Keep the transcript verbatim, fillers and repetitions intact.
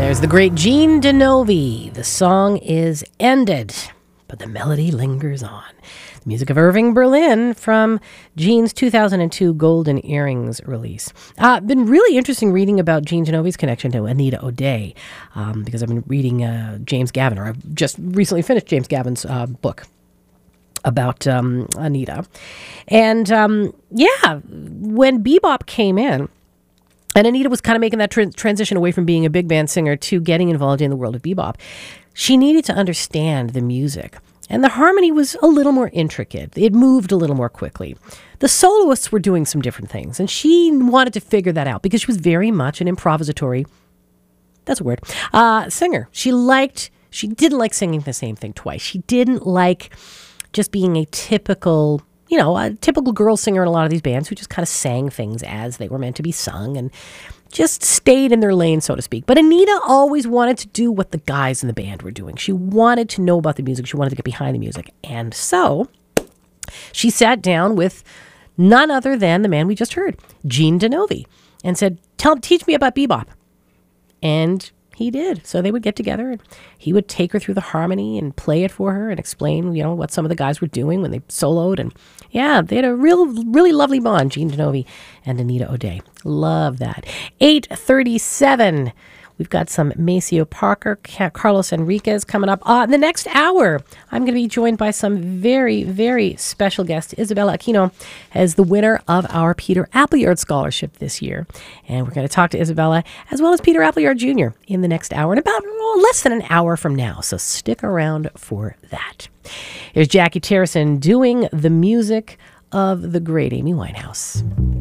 There's the great Gene DeNovi. The song is ended, but the melody lingers on. The music of Irving Berlin from Gene's two thousand two Golden Earrings release. Uh, been really interesting reading about Gene DeNovi's connection to Anita O'Day, um, because I've been reading uh, James Gavin, or I've just recently finished James Gavin's uh, book about um, Anita. And um, yeah, when Bebop came in, and Anita was kind of making that tr- transition away from being a big band singer to getting involved in the world of bebop, she needed to understand the music. And the harmony was a little more intricate. It moved a little more quickly. The soloists were doing some different things, and she wanted to figure that out because she was very much an improvisatory, that's a word, uh, singer. She liked, she didn't like singing the same thing twice. She didn't like just being a typical, you know, a typical girl singer in a lot of these bands who just kind of sang things as they were meant to be sung and just stayed in their lane, so to speak. But Anita always wanted to do what the guys in the band were doing. She wanted to know about the music. She wanted to get behind the music. And so she sat down with none other than the man we just heard, Gene DeNovi, and said, "Tell, teach me about bebop." And he did. So they would get together and he would take her through the harmony and play it for her and explain, you know, what some of the guys were doing when they soloed. And yeah, they had a real, really lovely bond, Gene DeNovi and Anita O'Day. Love that. eight thirty-seven. We've got some Maceo Parker, Carlos Enriquez coming up. Uh, in the next hour, I'm going to be joined by some very, very special guests. Isabella Aquino is the winner of our Peter Appleyard Scholarship this year. And we're going to talk to Isabella as well as Peter Appleyard Junior in the next hour, in about oh, less than an hour from now. So stick around for that. Here's Jackie Terrison doing the music of the great Amy Winehouse.